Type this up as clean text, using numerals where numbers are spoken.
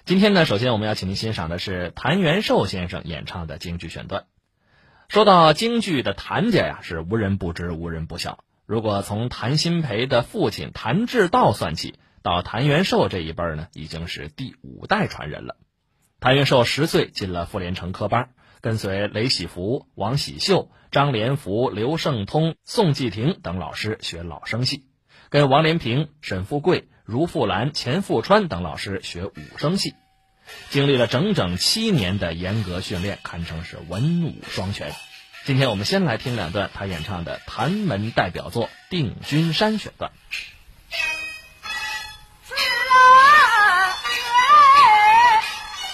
今天呢，首先我们要请您欣赏的是谭元寿先生演唱的京剧选段。说到京剧的谭家呀，是无人不知无人不晓。如果从谭鑫培的父亲谭志道算起，到谭元寿这一辈呢，已经是第5代传人了。谭元寿10岁进了傅连成科班，跟随雷喜福、王喜秀、张连福、刘胜通、宋继廷等老师学老生戏，跟王连平、沈富贵、如富兰、钱富川等老师学武生戏，经历了整整7年的严格训练，堪称是文武双全。今天我们先来听2段他演唱的谭门代表作《定军山》选段。